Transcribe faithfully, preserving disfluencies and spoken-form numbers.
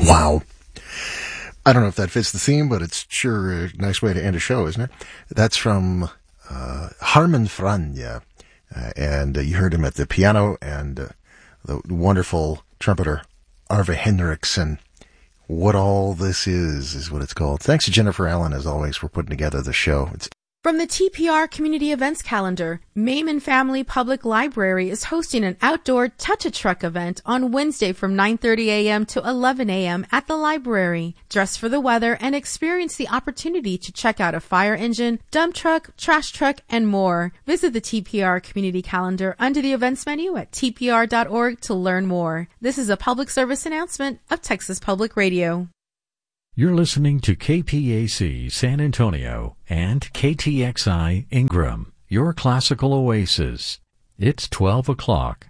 Wow. I don't know if that fits the theme, but it's sure a nice way to end a show, isn't it? That's from uh, Harman Franja. Uh, and uh, you heard him at the piano and uh, the wonderful trumpeter Arve Henriksen. What All This Is is what it's called. Thanks to Jennifer Allen, as always, for putting together the show. It's From the T P R Community Events Calendar, Maiman Family Public Library is hosting an outdoor Touch-a-Truck event on Wednesday from nine thirty a.m. to eleven a.m. at the library. Dress for the weather and experience the opportunity to check out a fire engine, dump truck, trash truck, and more. Visit the T P R Community Calendar under the events menu at T P R dot org to learn more. This is a public service announcement of Texas Public Radio. You're listening to K P A C San Antonio and K T X I Ingram, your classical oasis. It's twelve o'clock.